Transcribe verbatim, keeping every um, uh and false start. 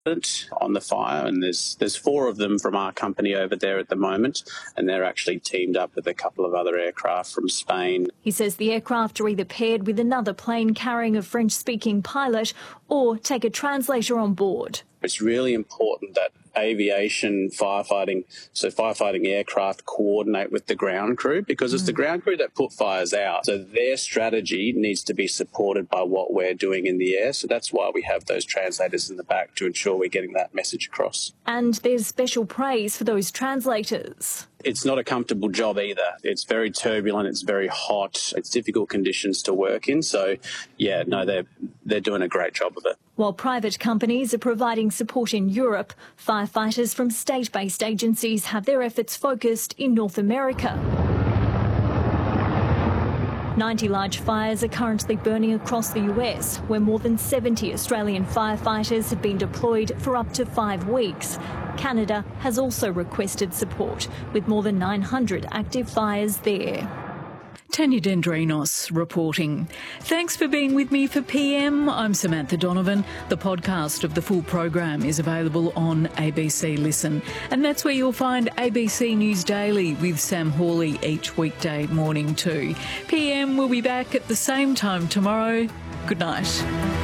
on the fire, and there's there's four of them from our company over there at the moment, and they're actually teamed up with a couple of other aircraft from Spain. He says the aircraft are either paired with another plane carrying a French-speaking pilot or take a translator on board. It's really important that aviation firefighting, so firefighting aircraft coordinate with the ground crew, because it's mm. the ground crew that put fires out. So their strategy needs to be supported by what we're doing in the air. So that's why we have those translators in the back, to ensure we're getting that message across. And there's special praise for those translators. It's not a comfortable job either. It's very turbulent, it's very hot, it's difficult conditions to work in. So, yeah, no, they're, they're doing a great job of it. While private companies are providing support in Europe, firefighters from state-based agencies have their efforts focused in North America. ninety large fires are currently burning across the U S, where more than seventy Australian firefighters have been deployed for up to five weeks. Canada has also requested support, with more than nine hundred active fires there. Tanya Dendrinos reporting. Thanks for being with me for P M. I'm Samantha Donovan. The podcast of the full program is available on A B C Listen. And that's where you'll find A B C News Daily with Sam Hawley each weekday morning too. P M will be back at the same time tomorrow. Good night.